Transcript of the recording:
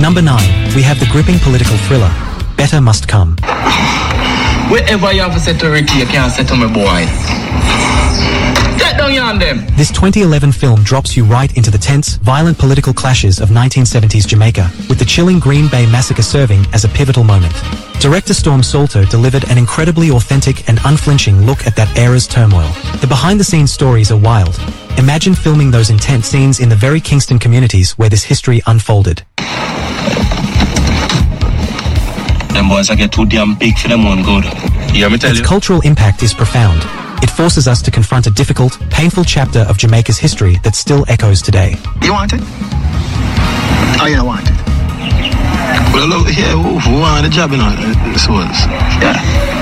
Number 9, we have the gripping political thriller, Better Must Come. Wherever you have to set to Ricky, you can't set to my boy. Get down on them. This 2011 film drops you right into the tense, violent political clashes of 1970s Jamaica, with the chilling Green Bay Massacre serving as a pivotal moment. Director Storm Salter delivered an incredibly authentic and unflinching look at that era's turmoil. The behind-the-scenes stories are wild. Imagine filming those intense scenes in the very Kingston communities where this history unfolded. Them boys I get too damn big for them one good. You hear me tell you? Its cultural impact is profound. It forces us to confront a difficult, painful chapter of Jamaica's history that still echoes today. You want it? Oh, you don't want it? Well, look here, who want the job, you know? This was. Yeah.